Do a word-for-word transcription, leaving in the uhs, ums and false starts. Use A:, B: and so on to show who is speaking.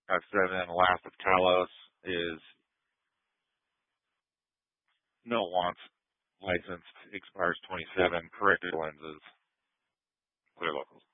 A: F seven, last of Talos is no wants licensed, expires twenty-seven, corrected lenses, clear locals.